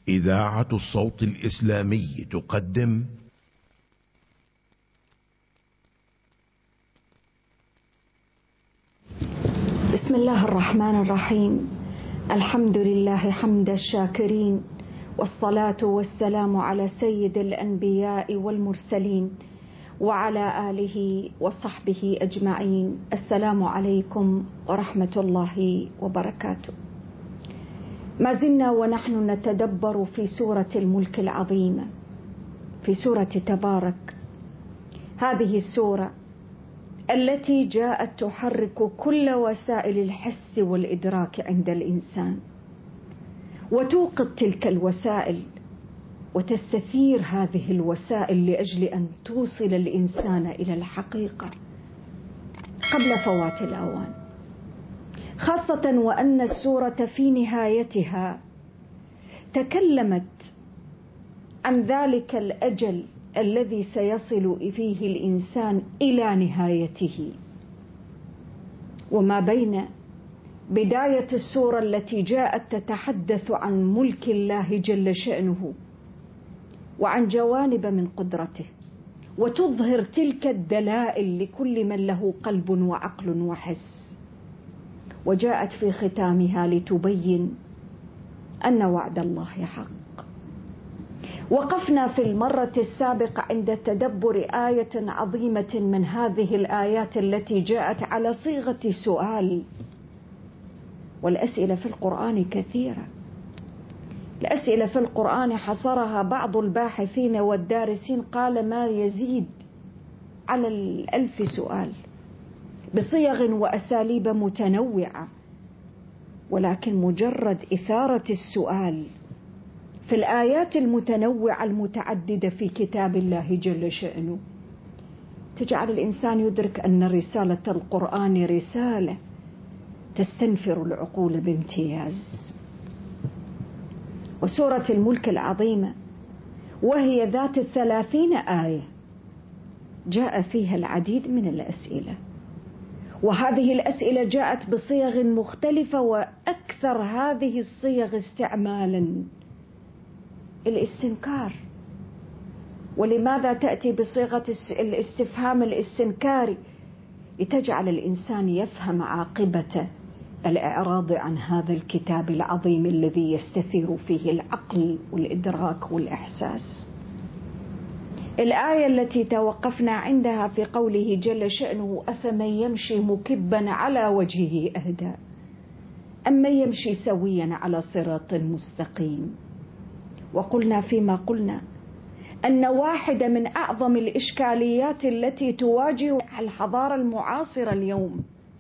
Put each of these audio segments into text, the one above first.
إذاعة الصوت الإسلامي تقدم بسم الله الرحمن الرحيم. الحمد لله حمد الشاكرين، والصلاة والسلام على سيد الأنبياء والمرسلين وعلى آله وصحبه أجمعين. السلام عليكم ورحمة الله وبركاته. ما زلنا ونحن نتدبر في سورة الملك العظيمة، في سورة تبارك، هذه السورة التي جاءت تحرك كل وسائل الحس والإدراك عند الإنسان، وتوقظ تلك الوسائل وتستثير هذه الوسائل لأجل أن توصل الإنسان إلى الحقيقة قبل فوات الأوان، خاصة وأن السورة في نهايتها تكلمت عن ذلك الأجل الذي سيصل فيه الإنسان إلى نهايته. وما بين بداية السورة التي جاءت تتحدث عن ملك الله جل شأنه وعن جوانب من قدرته، وتظهر تلك الدلائل لكل من له قلب وعقل وحس، وجاءت في ختامها لتبين أن وعد الله حق. وقفنا في المرة السابقة عند تدبر آية عظيمة من هذه الآيات التي جاءت على صيغة سؤال، والأسئلة في القرآن كثيرة. الأسئلة في القرآن حصرها بعض الباحثين والدارسين، قال ما يزيد على 1000 سؤال بصيغ وأساليب متنوعة، ولكن مجرد إثارة السؤال في الآيات المتنوعة المتعددة في كتاب الله جل شأنه تجعل الإنسان يدرك أن رسالة القرآن رسالة تستنفر العقول بامتياز. وسورة الملك العظيمة وهي ذات 30 آية جاء فيها العديد من الأسئلة، وهذه الأسئلة جاءت بصيغ مختلفة، وأكثر هذه الصيغ استعمالا الاستنكار. ولماذا تأتي بصيغة الاستفهام الاستنكاري؟ لتجعل الإنسان يفهم عاقبة الإعراض عن هذا الكتاب العظيم الذي يستثير فيه العقل والإدراك والإحساس. الآية التي توقفنا عندها في قوله جل شأنه أفمن يمشي مكبا على وجهه أهدى أمن يمشي سويا على صراط مستقيم. وقلنا فيما قلنا أن واحدة من أعظم الإشكاليات التي تواجه الحضارة المعاصرة اليوم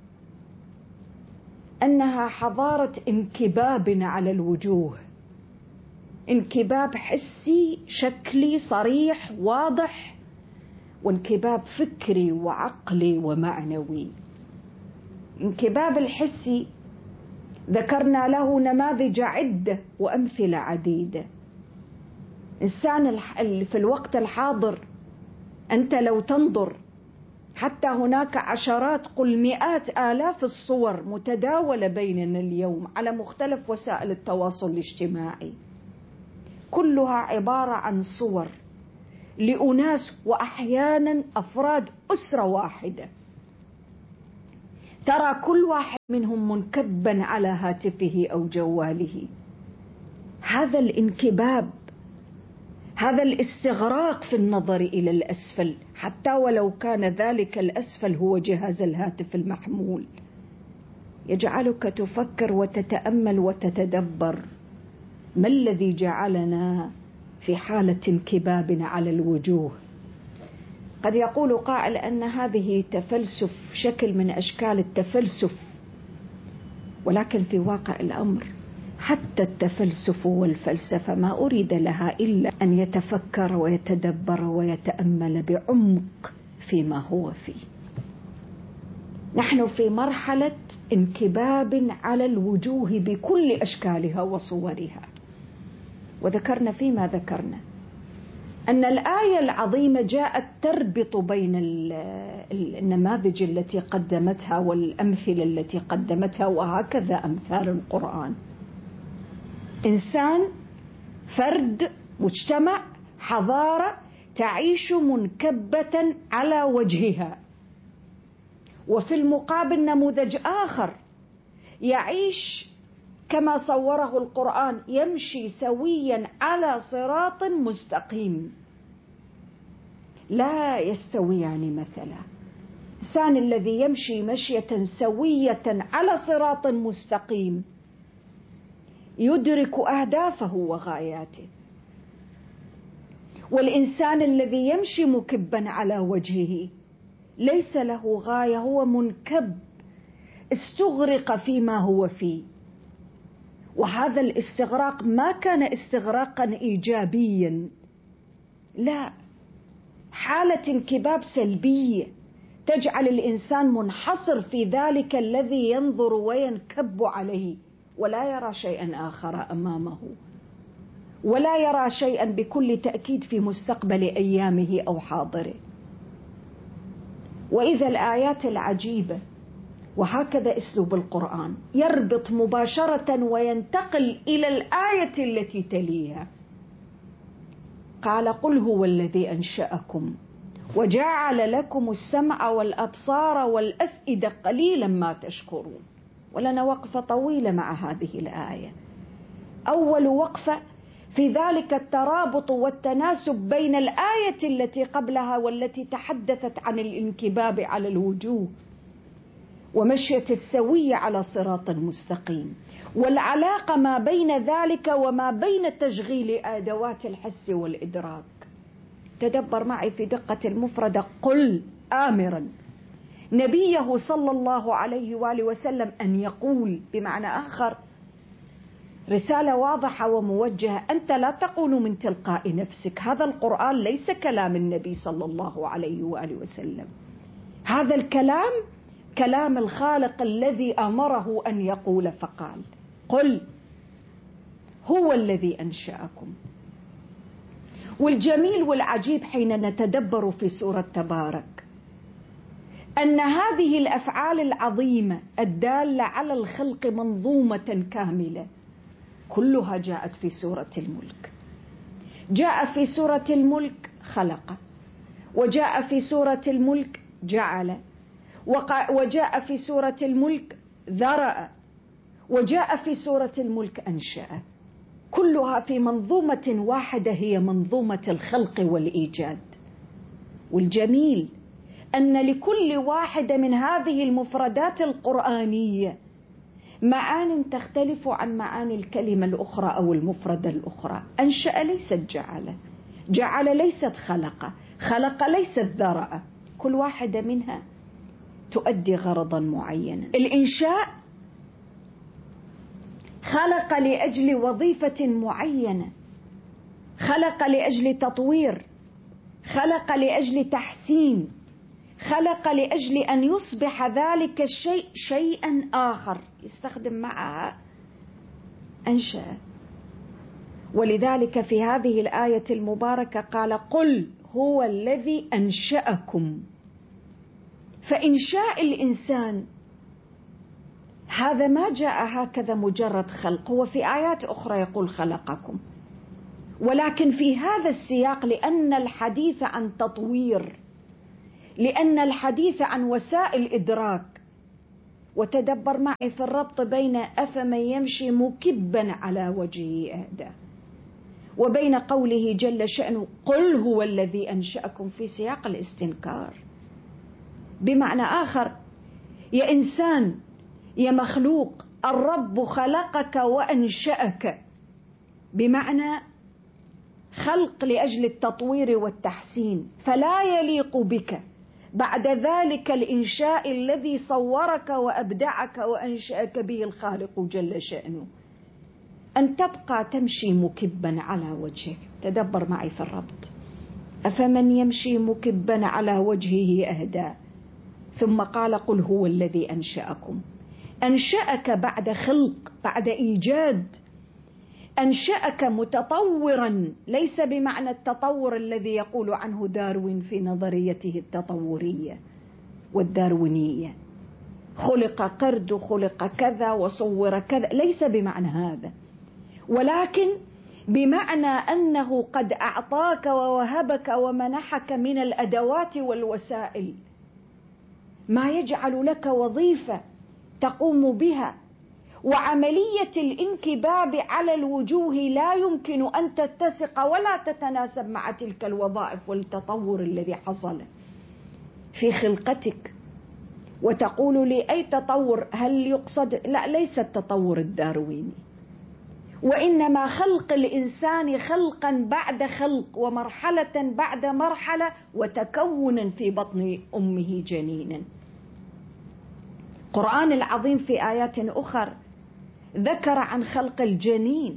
أنها حضارة انكباب على الوجوه، انكباب حسي شكلي صريح واضح، وانكباب فكري وعقلي ومعنوي. انكباب الحسي ذكرنا له نماذج عدة وأمثلة عديدة. إنسان في الوقت الحاضر أنت لو تنظر حتى هناك عشرات قل مئات آلاف الصور متداولة بيننا اليوم على مختلف وسائل التواصل الاجتماعي، كلها عبارة عن صور لأناس وأحيانا أفراد أسرة واحدة، ترى كل واحد منهم منكبا على هاتفه أو جواله. هذا الانكباب، هذا الاستغراق في النظر إلى الأسفل، حتى ولو كان ذلك الأسفل هو جهاز الهاتف المحمول، يجعلك تفكر وتتأمل وتتدبر ما الذي جعلنا في حالة انكباب على الوجوه. قد يقول قائل أن هذه تفلسف، شكل من أشكال التفلسف، ولكن في واقع الأمر حتى التفلسف والفلسفة ما أريد لها إلا أن يتفكر ويتدبر ويتأمل بعمق فيما هو فيه. نحن في مرحلة انكباب على الوجوه بكل أشكالها وصورها. وذكرنا فيما ذكرنا أن الآية العظيمة جاءت تربط بين النماذج التي قدمتها والأمثلة التي قدمتها، وهكذا أمثال القرآن. إنسان فرد، مجتمع، حضارة تعيش منكبة على وجهها. وفي المقابل نموذج آخر يعيش كما صوره القرآن، يمشي سويا على صراط مستقيم. لا يستويان مثلا. الإنسان الذي يمشي مشية سوية على صراط مستقيم يدرك أهدافه وغاياته، والإنسان الذي يمشي مكبا على وجهه ليس له غاية، هو منكب، استغرق فيما هو فيه. وهذا الاستغراق ما كان استغراقا إيجابيا، لا، حالة انكباب سلبية تجعل الإنسان منحصر في ذلك الذي ينظر وينكب عليه، ولا يرى شيئا آخر أمامه، ولا يرى شيئا بكل تأكيد في مستقبل أيامه أو حاضره. وإذا الآيات العجيبة، وهكذا أسلوب القرآن، يربط مباشرة وينتقل إلى الآية التي تليها. قال: قل هو الذي أنشأكم وجعل لكم السمع والأبصار والأفئدة قليلا ما تشكرون. ولنا وقفة طويلة مع هذه الآية. أول وقفة في ذلك الترابط والتناسب بين الآية التي قبلها والتي تحدثت عن الانكباب على الوجوه ومشية السوية على صراط مستقيم، والعلاقة ما بين ذلك وما بين تشغيل أدوات الحس والإدراك. تدبر معي في دقة المفردة. قل آمرا نبيه صلى الله عليه وآله وسلم أن يقول، بمعنى آخر رسالة واضحة وموجهة. أنت لا تقول من تلقاء نفسك، هذا القرآن ليس كلام النبي صلى الله عليه وآله وسلم، هذا الكلام كلام الخالق الذي أمره أن يقول فقال: قل هو الذي أنشأكم. والجميل والعجيب حين نتدبر في سورة تبارك أن هذه الأفعال العظيمة الدالة على الخلق منظومة كاملة كلها جاءت في سورة الملك. جاء في سورة الملك خلق، وجاء في سورة الملك جعل، وجاء في سورة الملك ذرأ، وجاء في سورة الملك أنشأ. كلها في منظومة واحدة هي منظومة الخلق والإيجاد. والجميل أن لكل واحدة من هذه المفردات القرآنية معان تختلف عن معاني الكلمة الأخرى أو المفردة الأخرى. أنشأ ليست جعل، جعل ليست خلق، خلق ليست ذرأ. كل واحدة منها تؤدي غرضا معينا. الإنشاء خلق لأجل وظيفة معينة، خلق لأجل تطوير، خلق لأجل تحسين، خلق لأجل أن يصبح ذلك الشيء شيئا آخر، يستخدم معها أنشأ. ولذلك في هذه الآية المباركة قال: قل هو الذي أنشأكم. فإنشاء الإنسان هذا ما جاء هكذا مجرد خلق، هو في آيات أخرى يقول خلقكم، ولكن في هذا السياق لأن الحديث عن تطوير، لأن الحديث عن وسائل إدراك. وتدبر معي في الربط بين أفمن يمشي مكبا على وجهه أهدى وبين قوله جل شأنه قل هو الذي أنشأكم في سياق الاستنكار. بمعنى آخر، يا إنسان يا مخلوق، الرب خلقك وأنشأك، بمعنى خلق لأجل التطوير والتحسين، فلا يليق بك بعد ذلك الإنشاء الذي صورك وأبدعك وأنشأك به الخالق جل شأنه أن تبقى تمشي مكبا على وجهك. تدبر معي في الربط. أفمن يمشي مكبا على وجهه أهدى، ثم قال قل هو الذي أنشأكم. أنشأك بعد خلق، بعد إيجاد، أنشأك متطورا، ليس بمعنى التطور الذي يقول عنه داروين في نظريته التطورية والداروينية، خلق قرد، خلق كذا وصور كذا، ليس بمعنى هذا، ولكن بمعنى أنه قد أعطاك ووهبك ومنحك من الأدوات والوسائل ما يجعل لك وظيفة تقوم بها، وعملية الانكباب على الوجوه لا يمكن أن تتسق ولا تتناسب مع تلك الوظائف والتطور الذي حصل في خلقتك. وتقول لي أي تطور؟ هل يقصد؟ لا، ليس التطور الدارويني، وإنما خلق الإنسان خلقا بعد خلق، ومرحلة بعد مرحلة، وتكونا في بطن أمه جنينا. القرآن العظيم في آيات أخرى ذكر عن خلق الجنين،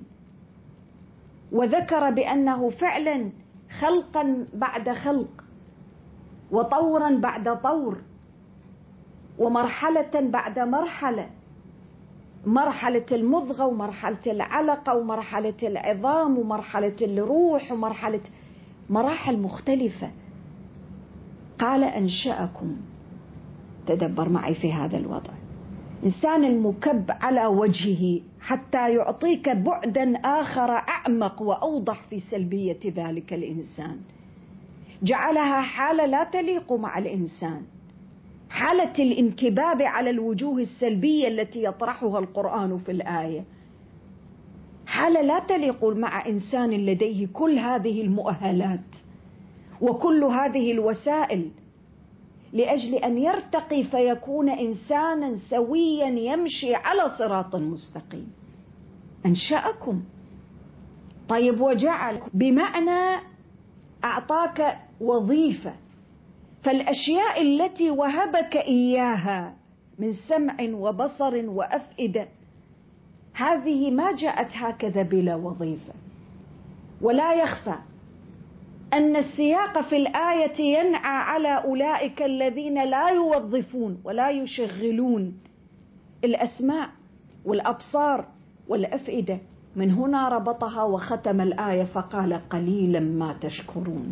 وذكر بأنه فعلا خلقا بعد خلق، وطورا بعد طور، ومرحلة بعد مرحلة، مرحلة المضغة ومرحلة العلقة ومرحلة العظام ومرحلة الروح مراحل مختلفة. قال أنشأكم. تدبر معي في هذا الوضع، إنسان المكب على وجهه حتى يعطيك بعدا آخر أعمق وأوضح في سلبية ذلك الإنسان، جعلها حالة لا تليق مع الإنسان، حالة الانكباب على الوجوه السلبية التي يطرحها القرآن في الآية، حالة لا تليق مع إنسان لديه كل هذه المؤهلات وكل هذه الوسائل لأجل أن يرتقي فيكون إنسانا سويا يمشي على صراط مستقيم. أنشأكم. طيب، وجعل بمعنى أعطاك وظيفة، فالأشياء التي وهبك إياها من سمع وبصر وأفئدة هذه ما جاءت هكذا بلا وظيفة. ولا يخفى أن السياق في الآية ينعى على أولئك الذين لا يوظفون ولا يشغلون الأسماع والأبصار والأفئدة. من هنا ربطها وختم الآية فقال قليلا ما تشكرون.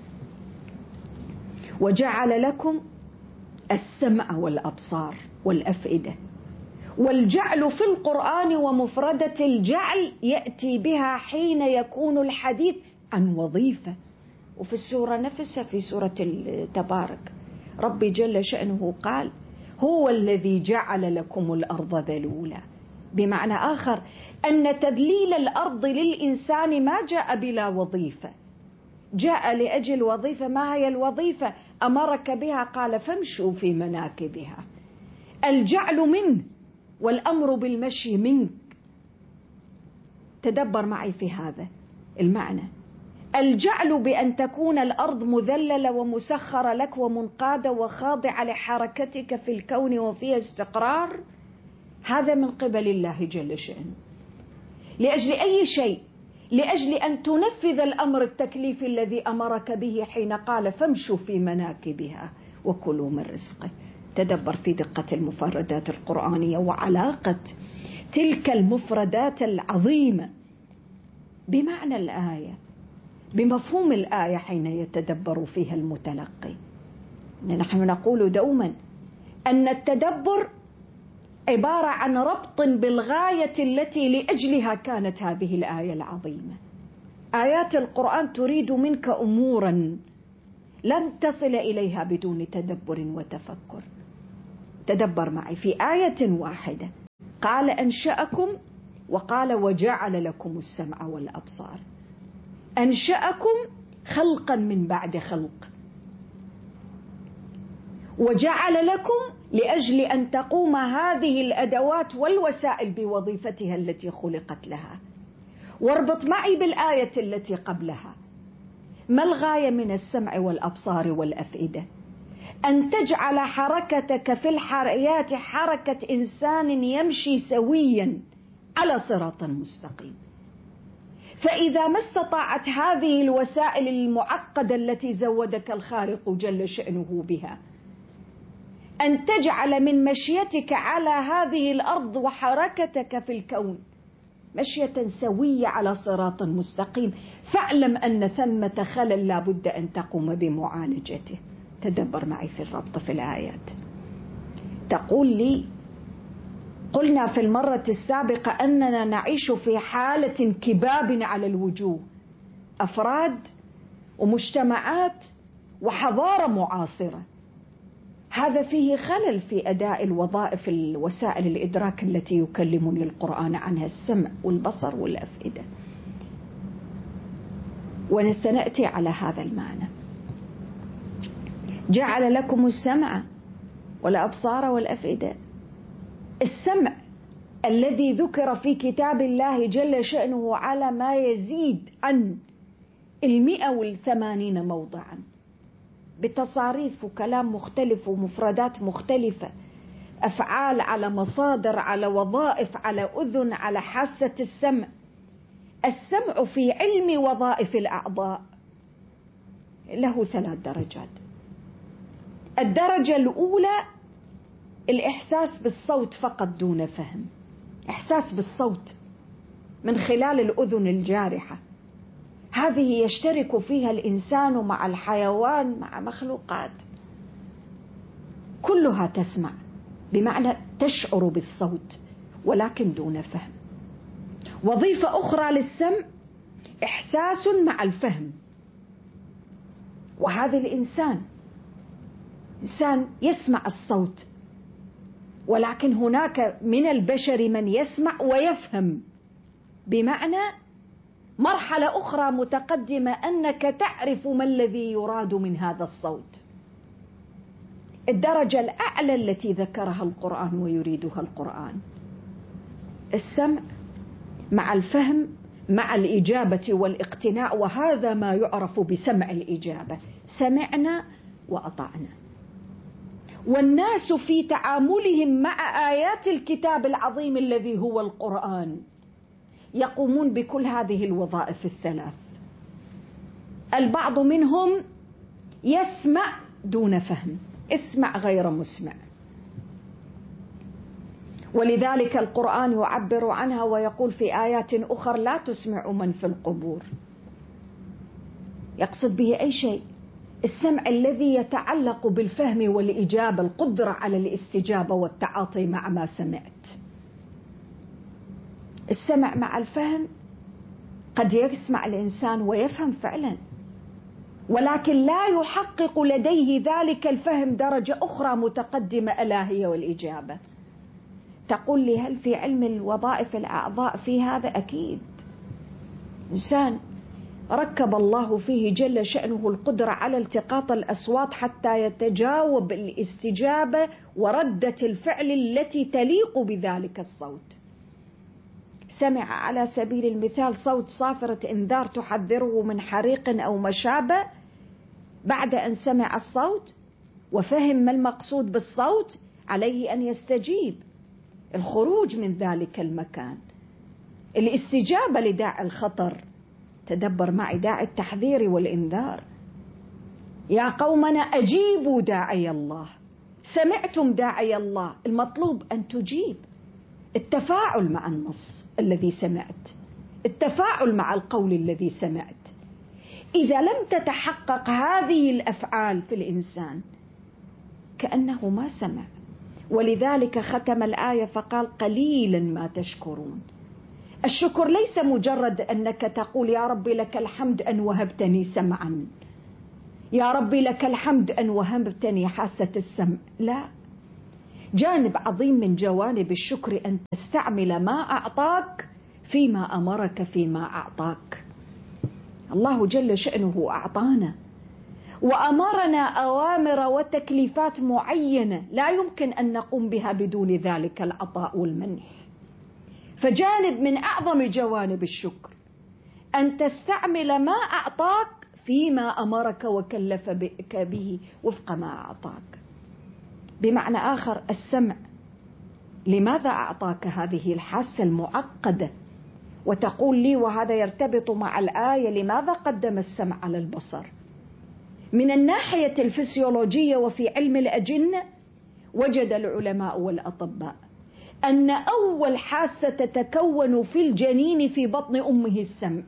وجعل لكم السمع والأبصار والأفئدة. والجعل في القرآن ومفردة الجعل يأتي بها حين يكون الحديث عن وظيفة. وفي السورة نفسها في سورة تبارك ربي جل شأنه قال هو الذي جعل لكم الأرض ذلولا، بمعنى آخر أن تذليل الأرض للإنسان ما جاء بلا وظيفة، جاء لأجل وظيفة. ما هي الوظيفة؟ أمرك بها، قال فامشوا في مناكبها. الجعل منه والأمر بالمشي منك. تدبر معي في هذا المعنى. الجعل بأن تكون الأرض مذللة ومسخرة لك ومنقادة وخاضعة لحركتك في الكون وفيها استقرار، هذا من قبل الله جل شأنه. لأجل أي شيء؟ لأجل أن تنفذ الأمر التكليفي الذي أمرك به حين قال فامشوا في مناكبها وكلوا من رزقه. تدبر في دقة المفردات القرآنية وعلاقة تلك المفردات العظيمة بمعنى الآية، بمفهوم الآية حين يتدبر فيها المتلقي. نحن نقول دوما أن التدبر عبارة عن ربط بالغاية التي لأجلها كانت هذه الآية العظيمة. آيات القرآن تريد منك أمورا لن تصل إليها بدون تدبر وتفكر. تدبر معي في آية واحدة قال أنشأكم، وقال وجعل لكم السمع والأبصار. أنشأكم خلقا من بعد خلق، وجعل لكم لأجل أن تقوم هذه الأدوات والوسائل بوظيفتها التي خلقت لها. واربط معي بالآية التي قبلها. ما الغاية من السمع والأبصار والأفئدة؟ أن تجعل حركتك في الحياة حركة إنسان يمشي سويا على صراط مستقيم. فإذا ما استطاعت هذه الوسائل المعقدة التي زودك الخالق جل شأنه بها أن تجعل من مشيتك على هذه الأرض وحركتك في الكون مشية سوية على صراط مستقيم، فاعلم أن ثمة خلل لا بد أن تقوم بمعالجته. تدبر معي في الربط في الآيات. تقول لي قلنا في المرة السابقة أننا نعيش في حالة انكباب على الوجوه، أفراد ومجتمعات وحضارة معاصرة. هذا فيه خلل في أداء الوظائف الوسائل الإدراك التي يكلمني القرآن عنها، السمع والبصر والأفئدة، وسنأتي على هذا المعنى. جعل لكم السمع والأبصار والأفئدة. السمع الذي ذكر في كتاب الله جل شأنه على ما يزيد عن 180 موضعا، بتصاريف وكلام مختلف ومفردات مختلفة، أفعال على مصادر على وظائف على أذن على حاسة السمع. السمع في علم وظائف الأعضاء له 3 درجات. الدرجة الأولى الإحساس بالصوت فقط دون فهم، إحساس بالصوت من خلال الأذن الجارحة، هذه يشترك فيها الإنسان مع الحيوان مع مخلوقات كلها تسمع، بمعنى تشعر بالصوت ولكن دون فهم. وظيفة أخرى للسمع إحساس مع الفهم، وهذا الإنسان يسمع الصوت، ولكن هناك من البشر من يسمع ويفهم، بمعنى مرحلة أخرى متقدمة أنك تعرف ما الذي يراد من هذا الصوت. الدرجة الأعلى التي ذكرها القرآن ويريدها القرآن السمع مع الفهم مع الإجابة والاقتناع، وهذا ما يعرف بسمع الإجابة، سمعنا وأطعنا. والناس في تعاملهم مع آيات الكتاب العظيم الذي هو القرآن يقومون بكل هذه الوظائف الثلاث. البعض منهم يسمع دون فهم، اسمع غير مسمع، ولذلك القرآن يعبر عنها ويقول في آيات أخرى لا تسمع من في القبور. يقصد به أي شيء؟ السمع الذي يتعلق بالفهم والإجابة، القدرة على الاستجابة والتعاطي مع ما سمعت. السمع مع الفهم، قد يسمع الإنسان ويفهم فعلا، ولكن لا يحقق لديه ذلك الفهم درجة أخرى متقدمة ألا هي والإجابة. تقول لي هل في علم الوظائف الأعضاء في هذا؟ أكيد. إنسان ركب الله فيه جل شأنه القدرة على التقاط الأصوات حتى يتجاوب الاستجابة وردة الفعل التي تليق بذلك الصوت. سمع على سبيل المثال صوت صافرة إنذار تحذره من حريق أو ما شابه، بعد أن سمع الصوت وفهم ما المقصود بالصوت عليه أن يستجيب، الخروج من ذلك المكان، الاستجابة لداعي الخطر. تدبر معي داعي التحذير والإنذار. يا قومنا أجيبوا داعي الله. سمعتم داعي الله، المطلوب أن تجيب. التفاعل مع النص الذي سمعت، التفاعل مع القول الذي سمعت. إذا لم تتحقق هذه الأفعال في الإنسان كأنه ما سمع. ولذلك ختم الآية فقال قليلا ما تشكرون. الشكر ليس مجرد أنك تقول يا ربي لك الحمد أن وهبتني سمعا، يا ربي لك الحمد أن وهبتني حاسة السمع، لا. جانب عظيم من جوانب الشكر أن تستعمل ما أعطاك فيما أمرك فيما أعطاك. الله جل شأنه أعطانا وأمرنا أوامر وتكليفات معينة لا يمكن أن نقوم بها بدون ذلك العطاء والمنح. فجانب من أعظم جوانب الشكر أن تستعمل ما أعطاك فيما أمرك وكلف بك به وفق ما أعطاك. بمعنى آخر السمع، لماذا أعطاك هذه الحاسة المعقدة؟ وتقول لي وهذا يرتبط مع الآية لماذا قدم السمع على البصر؟ من الناحية الفسيولوجية وفي علم الأجنة وجد العلماء والأطباء أن أول حاسة تتكون في الجنين في بطن أمه السمع.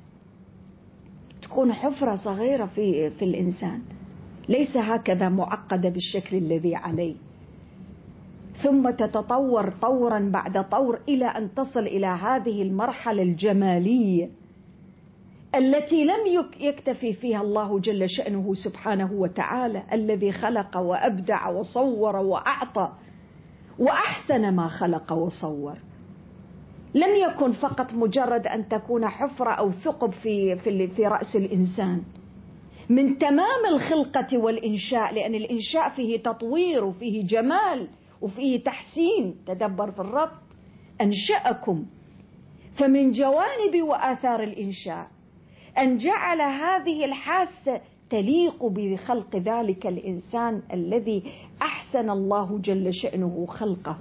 تكون حفرة صغيرة في الإنسان، ليس هكذا معقدة بالشكل الذي عليه. ثم تتطور طورا بعد طور إلى أن تصل إلى هذه المرحلة الجمالية التي لم يكتفي فيها الله جل شأنه سبحانه وتعالى، الذي خلق وأبدع وصور وأعطى وأحسن ما خلق وصور. لم يكن فقط مجرد أن تكون حفرة أو ثقب في رأس الإنسان. من تمام الخلقة والإنشاء، لأن الإنشاء فيه تطوير وفيه جمال وفيه تحسين. تدبر في الربط، أنشأكم. فمن جوانب وآثار الإنشاء أن جعل هذه الحاسة تليق بخلق ذلك الإنسان الذي أحسن الله جل شأنه خلقه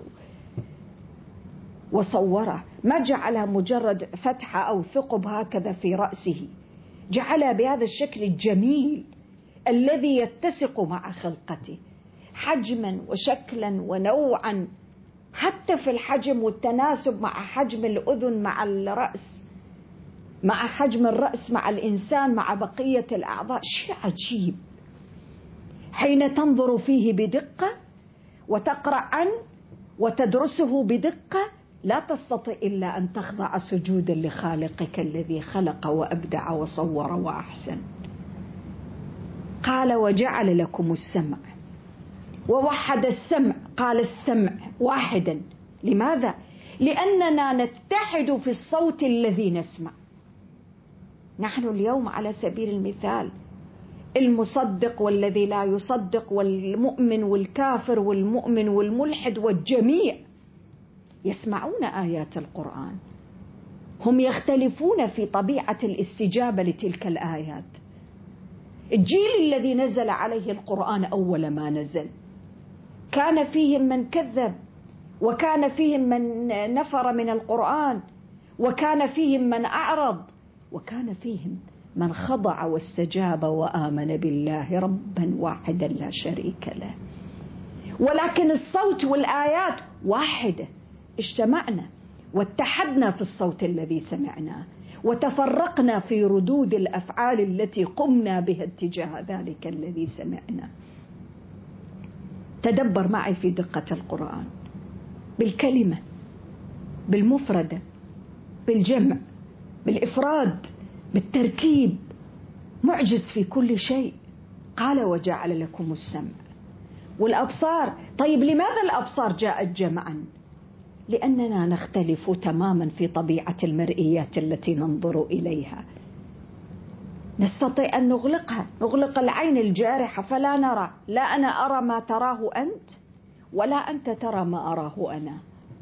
وصوره. ما جعلها مجرد فتحة أو ثقب هكذا في رأسه، جعلها بهذا الشكل الجميل الذي يتسق مع خلقته، حجما وشكلا ونوعا، حتى في الحجم والتناسب مع حجم الأذن مع الرأس، مع حجم الرأس مع الإنسان مع بقية الأعضاء. شيء عجيب حين تنظر فيه بدقة وتقرأ عنه وتدرسه بدقة، لا تستطيع إلا أن تخضع سجودا لخالقك الذي خلق وأبدع وصور وأحسن. قال وجعل لكم السمع، ووحد السمع، قال السمع واحدا. لماذا؟ لأننا نتحد في الصوت الذي نسمع. نحن اليوم على سبيل المثال المصدق والذي لا يصدق، والمؤمن والكافر والمؤمن والملحد والجميع يسمعون آيات القرآن. هم يختلفون في طبيعة الاستجابة لتلك الآيات. الجيل الذي نزل عليه القرآن أول ما نزل كان فيهم من كذب، وكان فيهم من نفر من القرآن، وكان فيهم من أعرض، وكان فيهم من خضع واستجاب وآمن بالله ربا واحدا لا شريك له. ولكن الصوت والآيات واحدة. اجتمعنا واتحدنا في الصوت الذي سمعناه، وتفرقنا في ردود الأفعال التي قمنا بها اتجاه ذلك الذي سمعنا. تدبر معي في دقة القرآن، بالكلمة، بالمفردة، بالجمع، بالإفراد، بالتركيب، معجز في كل شيء. قال وجعل لكم السمع والأبصار. طيب لماذا الأبصار جاءت جمعا؟ لأننا نختلف تماما في طبيعة المرئيات التي ننظر إليها. نستطيع أن نغلقها، نغلق العين الجارحة فلا نرى. لا أنا أرى ما تراه أنت، ولا أنت ترى ما أراه أنا.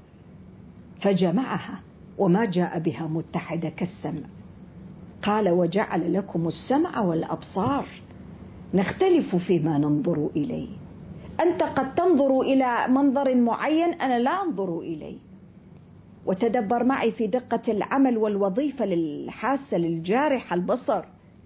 فجمعها وما جاء بها متحدة كالسمع. قال وجعل لكم السمع والأبصار. نختلف فيما ننظر إليه. أنت قد تنظر إلى منظر معين، أنا لا أنظر إليه. وتدبر معي في دقة العمل والوظيفة للحاسة للجارحة البصر،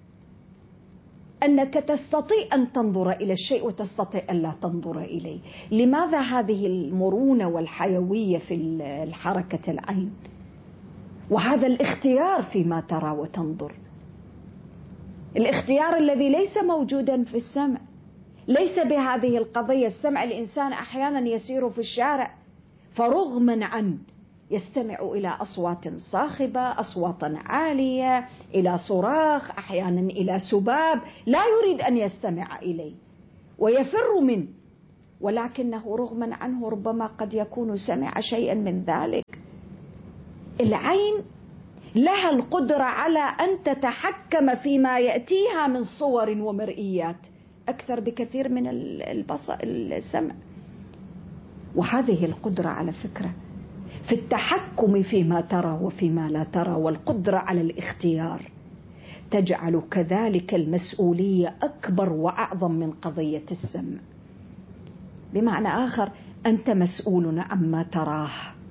أنك تستطيع أن تنظر إلى الشيء وتستطيع أن لا تنظر إليه. لماذا هذه المرونة والحيوية في الحركة العين، وهذا الاختيار فيما ترى وتنظر، الاختيار الذي ليس موجودا في السمع. ليس بهذه القضية. السمع الإنسان أحيانا يسير في الشارع فرغما عنه يستمع إلى أصوات صاخبة، أصوات عالية، إلى صراخ، أحيانا إلى سباب، لا يريد أن يستمع إليه ويفر منه، ولكنه رغما عنه ربما قد يكون سمع شيئا من ذلك. العين لها القدرة على أن تتحكم فيما يأتيها من صور ومرئيات أكثر بكثير من السمع. وهذه القدرة على فكرة في التحكم فيما ترى وفيما لا ترى، والقدرة على الاختيار، تجعل كذلك المسؤولية أكبر وأعظم من قضية السمع. بمعنى آخر، أنت مسؤول عما تراه،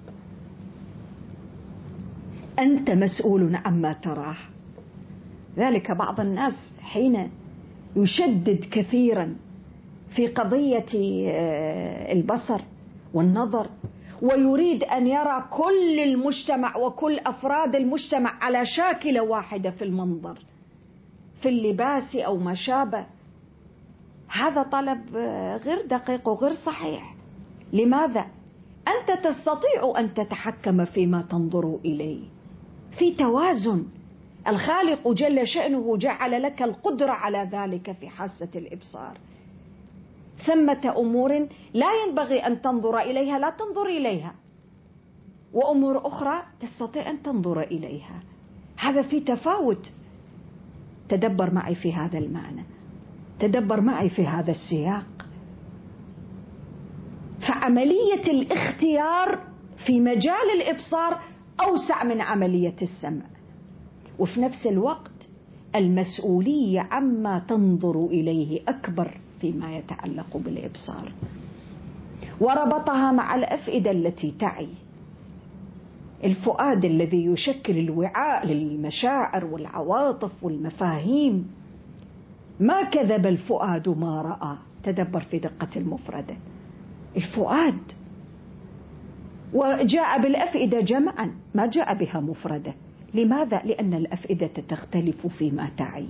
أنت مسؤول عما تراه. ذلك بعض الناس حين يشدد كثيرا في قضية البصر والنظر، ويريد أن يرى كل المجتمع وكل أفراد المجتمع على شاكلة واحدة في المنظر، في اللباس أو ما شابه، هذا طلب غير دقيق وغير صحيح. لماذا؟ أنت تستطيع أن تتحكم فيما تنظر إليه، في توازن. الخالق جل شأنه جعل لك القدرة على ذلك في حاسة الإبصار. ثمة أمور لا ينبغي أن تنظر إليها لا تنظر إليها، وأمور أخرى تستطيع أن تنظر إليها. هذا في تفاوت. تدبر معي في هذا المعنى، تدبر معي في هذا السياق. فعملية الاختيار في مجال الإبصار أوسع من عملية السمع، وفي نفس الوقت المسؤولية عما تنظر إليه أكبر فيما يتعلق بالإبصار. وربطها مع الأفئدة التي تعي. الفؤاد الذي يشكل الوعاء للمشاعر والعواطف والمفاهيم. ما كذب الفؤاد ما رأى. تدبر في دقة المفردة. الفؤاد، وجاء بالأفئدة جمعا، ما جاء بها مفردة. لماذا؟ لأن الأفئدة تختلف فيما تعي.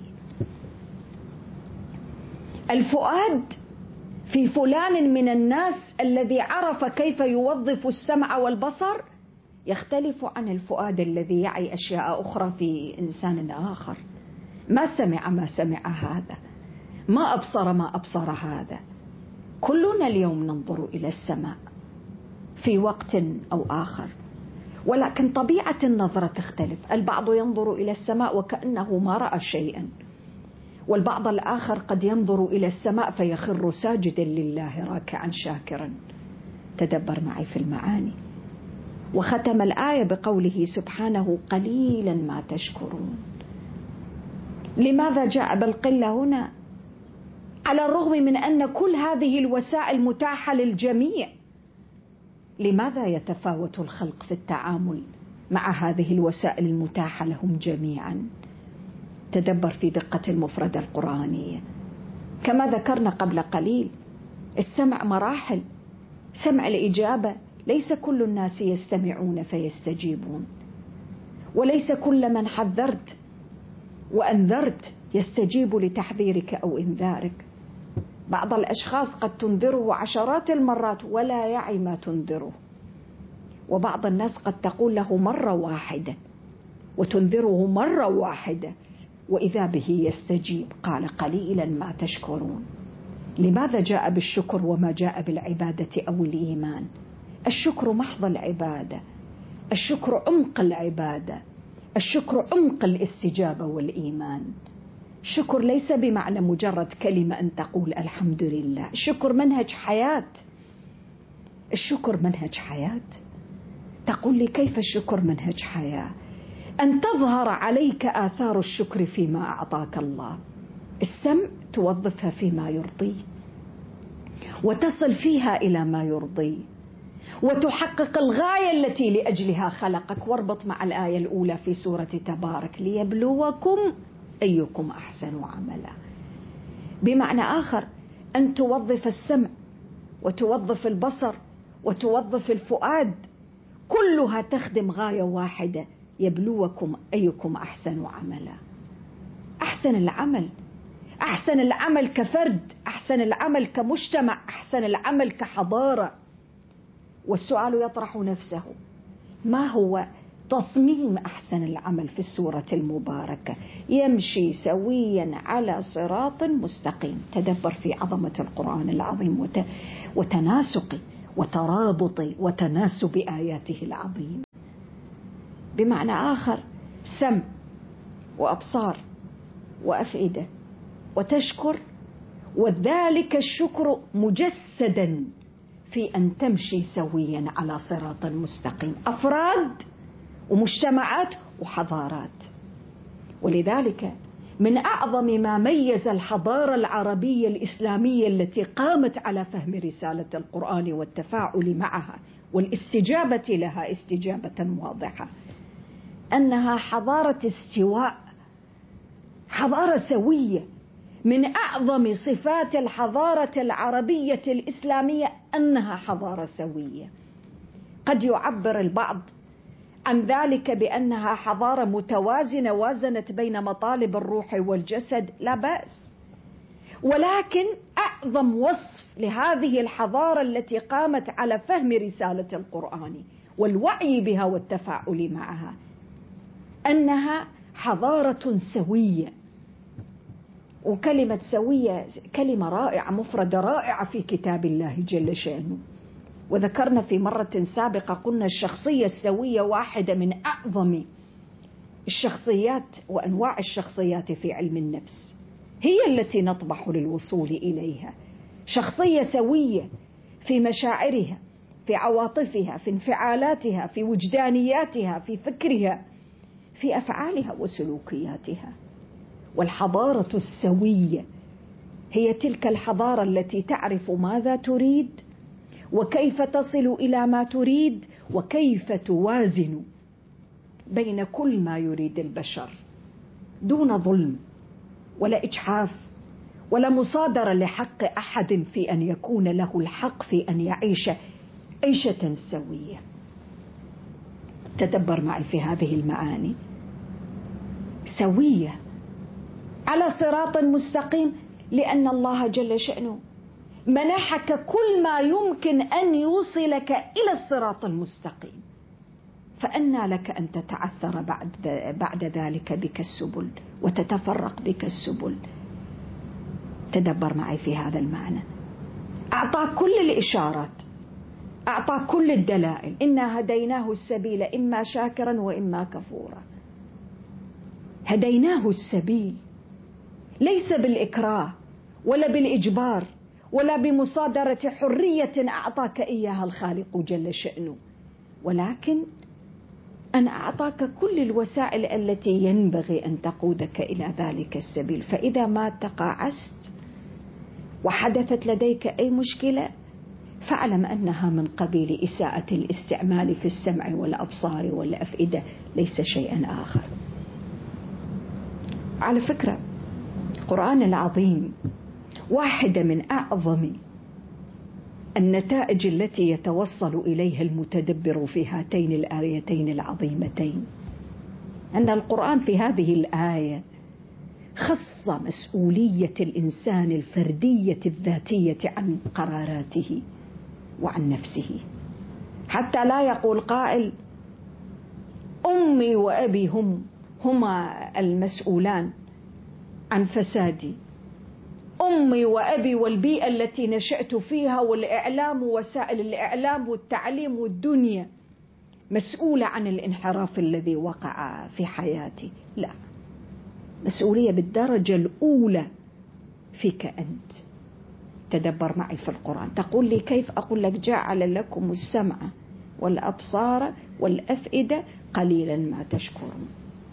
الفؤاد في فلان من الناس الذي عرف كيف يوظف السمع والبصر يختلف عن الفؤاد الذي يعي أشياء أخرى في إنسان آخر. ما سمع هذا، ما أبصر ما أبصر هذا. كلنا اليوم ننظر إلى السماء في وقت أو آخر، ولكن طبيعة النظرة تختلف. البعض ينظر إلى السماء وكأنه ما رأى شيئا، والبعض الآخر قد ينظر إلى السماء فيخر ساجدا لله راكعا شاكرا. تدبر معي في المعاني. وختم الآية بقوله سبحانه: قليلا ما تشكرون. لماذا جاء بالقلة هنا؟ على الرغم من أن كل هذه الوسائل متاحة للجميع، لماذا يتفاوت الخلق في التعامل مع هذه الوسائل المتاحة لهم جميعا؟ تدبر في دقة المفردة القرآنية. كما ذكرنا قبل قليل، السمع مراحل. سمع الإجابة، ليس كل الناس يستمعون فيستجيبون، وليس كل من حذرت وأنذرت يستجيب لتحذيرك أو إنذارك. بعض الأشخاص قد تنذره عشرات المرات ولا يعي ما تنذره، وبعض الناس قد تقول له مرة واحدة وتنذره مرة واحدة وإذا به يستجيب. قال: قليلا ما تشكرون. لماذا جاء بالشكر وما جاء بالعبادة أو الإيمان؟ الشكر محض العبادة، الشكر عمق العبادة، الشكر عمق الاستجابة والإيمان. الشكر ليس بمعنى مجرد كلمة أن تقول الحمد لله. الشكر منهج حياة. الشكر منهج حياة. تقول لي كيف الشكر منهج حياة؟ أن تظهر عليك آثار الشكر فيما أعطاك الله. السمع توظفها فيما يرضيه، وتصل فيها إلى ما يرضيه، وتحقق الغاية التي لأجلها خلقك. واربط مع الآية الأولى في سورة تبارك: ليبلوكم أيكم أحسن عملا. بمعنى آخر، أن توظف السمع وتوظف البصر وتوظف الفؤاد، كلها تخدم غاية واحدة: يبلوكم أيكم أحسن عملا. أحسن العمل، أحسن العمل كفرد، أحسن العمل كمجتمع، أحسن العمل كحضارة. والسؤال يطرح نفسه: ما هو تصميم أحسن العمل في السورة المباركة؟ يمشي سويا على صراط مستقيم. تدبر في عظمة القرآن العظيم وتناسق وترابط وتناسب آياته العظيم. بمعنى آخر، سمع وأبصار وأفئدة وتشكر، وذلك الشكر مجسدا في أن تمشي سويا على صراط مستقيم، أفراد ومجتمعات وحضارات. ولذلك من أعظم ما ميز الحضارة العربية الإسلامية التي قامت على فهم رسالة القرآن والتفاعل معها والاستجابة لها استجابة واضحة، أنها حضارة استواء، حضارة سوية. من أعظم صفات الحضارة العربية الإسلامية أنها حضارة سوية. قد يعبر البعض عن ذلك بأنها حضارة متوازنة، وازنت بين مطالب الروح والجسد، لا بأس. ولكن أعظم وصف لهذه الحضارة التي قامت على فهم رسالة القرآن والوعي بها والتفاعل معها أنها حضارة سوية. وكلمة سوية كلمة رائعة، مفردة رائعة في كتاب الله جل شأنه. وذكرنا في مرة سابقة قلنا الشخصية السوية واحدة من أعظم الشخصيات وأنواع الشخصيات في علم النفس، هي التي نطمح للوصول إليها. شخصية سوية في مشاعرها، في عواطفها، في انفعالاتها، في وجدانياتها، في فكرها، في أفعالها وسلوكياتها. والحضارة السوية هي تلك الحضارة التي تعرف ماذا تريد وكيف تصل إلى ما تريد وكيف توازن بين كل ما يريد البشر دون ظلم ولا إجحاف ولا مصادرة لحق أحد في أن يكون له الحق في أن يعيش عيشة سوية. تدبر معي في هذه المعاني. سوية على صراط مستقيم، لأن الله جل شأنه منحك كل ما يمكن أن يوصلك إلى الصراط المستقيم، فأنى لك أن تتعثر بعد ذلك بك السبل وتتفرق بك السبل. تدبر معي في هذا المعنى. أعطى كل الإشارات، أعطى كل الدلائل. إنا هديناه السبيل إما شاكرا وإما كفورا. هديناه السبيل ليس بالإكراه ولا بالإجبار ولا بمصادرة حرية أعطاك إياها الخالق جل شأنه، ولكن أن أعطاك كل الوسائل التي ينبغي أن تقودك إلى ذلك السبيل. فإذا ما تقاعست وحدثت لديك أي مشكلة فاعلم أنها من قبيل إساءة الاستعمال في السمع والأبصار والأفئدة، ليس شيئا آخر. على فكرة القرآن العظيم واحدة من أعظم النتائج التي يتوصل إليها المتدبر في هاتين الآيتين العظيمتين، أن القرآن في هذه الآية خص مسؤولية الإنسان الفردية الذاتية عن قراراته وعن نفسه، حتى لا يقول قائل أمي وأبي هما المسؤولان عن فسادي، أمي وأبي والبيئة التي نشأت فيها والإعلام ووسائل الإعلام والتعليم والدنيا مسؤولة عن الانحراف الذي وقع في حياتي. لا، مسؤولية بالدرجة الأولى فيك أنت. تدبر معي في القرآن. تقول لي كيف؟ أقول لك جعل لكم السمع والأبصار والأفئدة قليلا ما تشكرون.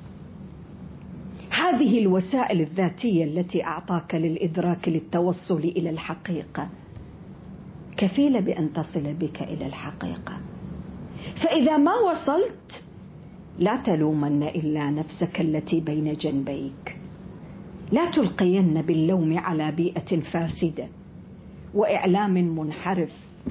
هذه الوسائل الذاتية التي أعطاك للإدراك للتوصل إلى الحقيقة كفيلة بأن تصل بك إلى الحقيقة. فإذا ما وصلت لا تلومن إلا نفسك التي بين جنبيك، لا تلقين باللوم على بيئة فاسدة وإعلام منحرف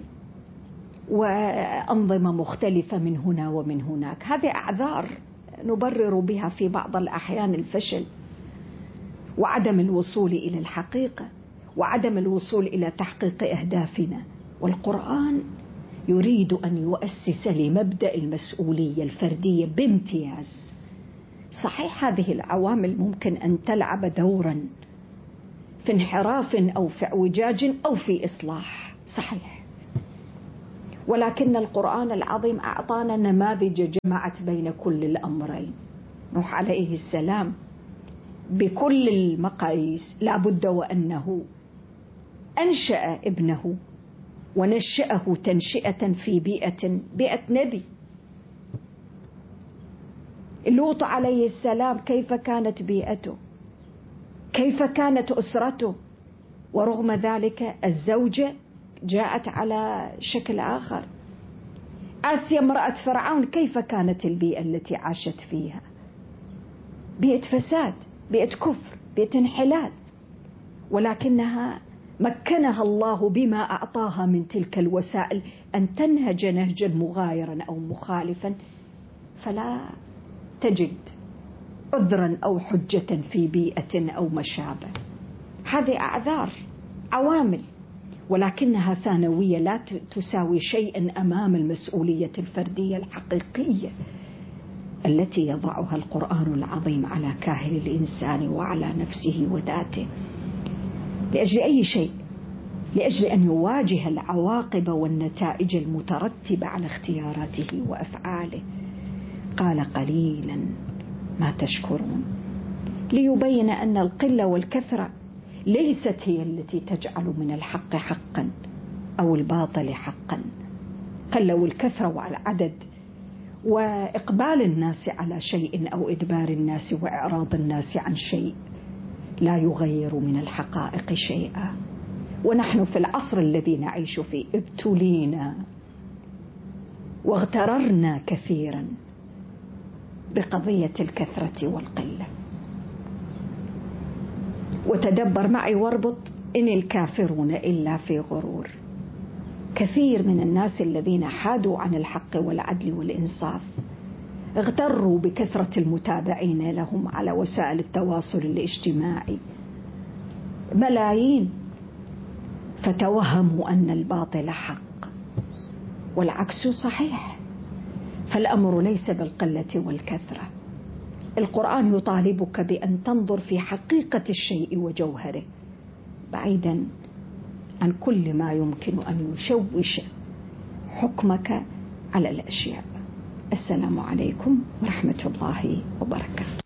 وأنظمة مختلفة من هنا ومن هناك. هذه أعذار نبرر بها في بعض الأحيان الفشل وعدم الوصول إلى الحقيقة وعدم الوصول إلى تحقيق أهدافنا. والقرآن يريد أن يؤسس لمبدأ المسؤولية الفردية بامتياز. صحيح هذه العوامل ممكن أن تلعب دورا في انحراف أو في اعوجاج أو في إصلاح، صحيح، ولكن القرآن العظيم أعطانا نماذج جمعت بين كل الأمرين. نوح عليه السلام بكل المقاييس لا بد وأنه أنشأ ابنه ونشأه تنشئة في بيئة نبي. لوط عليه السلام كيف كانت بيئته، كيف كانت أسرته، ورغم ذلك الزوجة جاءت على شكل آخر. آسيا امرأة فرعون كيف كانت البيئة التي عاشت فيها؟ بيئة فساد، بيئة كفر، بيئة انحلال، ولكنها مكنها الله بما أعطاها من تلك الوسائل أن تنهج نهجا مغايرا أو مخالفا، فلا تجد عذرا أو حجة في بيئة أو مشابه. هذه أعذار، عوامل، ولكنها ثانوية لا تساوي شيئا أمام المسؤولية الفردية الحقيقية التي يضعها القرآن العظيم على كاهل الإنسان وعلى نفسه وذاته، لأجل أي شيء؟ لأجل أن يواجه العواقب والنتائج المترتبة على اختياراته وأفعاله. قال قليلا ما تشكرون، ليبين أن القلة والكثرة ليست هي التي تجعل من الحق حقا أو الباطل حقا. قلة والكثرة والعدد وإقبال الناس على شيء أو إدبار الناس وإعراض الناس عن شيء لا يغير من الحقائق شيئا. ونحن في العصر الذي نعيش فيه ابتلينا واغتررنا كثيرا بقضية الكثرة والقلة. وتدبر معي واربط: إن الكافرون إلا في غرور. كثير من الناس الذين حادوا عن الحق والعدل والإنصاف اغتروا بكثرة المتابعين لهم على وسائل التواصل الاجتماعي، ملايين، فتوهموا أن الباطل حق، والعكس صحيح. فالأمر ليس بالقلة والكثرة. القرآن يطالبك بأن تنظر في حقيقة الشيء وجوهره، بعيدا عن كل ما يمكن أن يشوش حكمك على الأشياء. السلام عليكم ورحمة الله وبركاته.